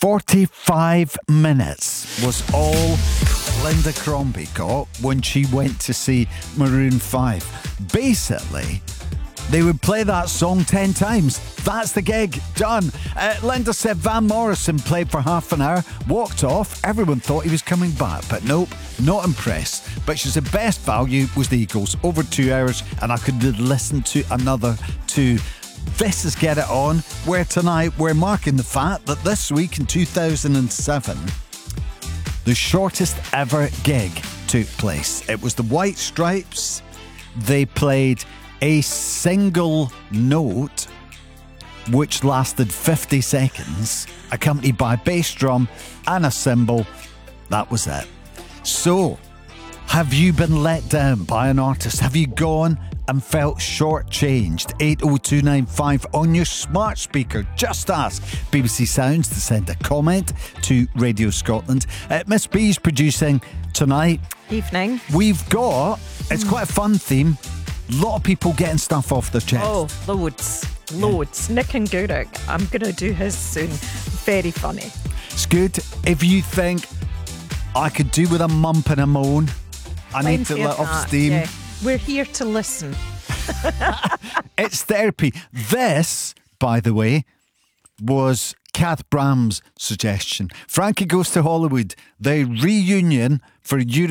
45 minutes was all Linda Crombie got when she went to see Maroon 5. Basically, they would play that song 10 times. That's the gig. Done. Linda said Van Morrison played for half an hour, walked off. Everyone thought he was coming back, but nope, not impressed. But she said best value was the Eagles, over 2 hours, and I could listen to another 2. This is Get It On, where tonight we're marking the fact that this week in 2007, the shortest ever gig took place. It was the White Stripes. They played a single note which lasted 50 seconds, accompanied by a bass drum and a cymbal. That was it. So, have you been let down by an artist? Have you gone and felt shortchanged? 80295 on your smart speaker. Just ask BBC Sounds to send a comment to Radio Scotland. Miss B's producing tonight. Evening. We've got, it's quite a fun theme, a lot of people getting stuff off their chest. Oh, loads. Nick and Guruk, I'm going to do his soon. Very funny. It's good. If you think I could do with a mump and a moan, I need to let off steam. Yeah. We're here to listen. It's therapy. This, by the way, was Kath Bram's suggestion. Frankie Goes to Hollywood, the reunion for Euro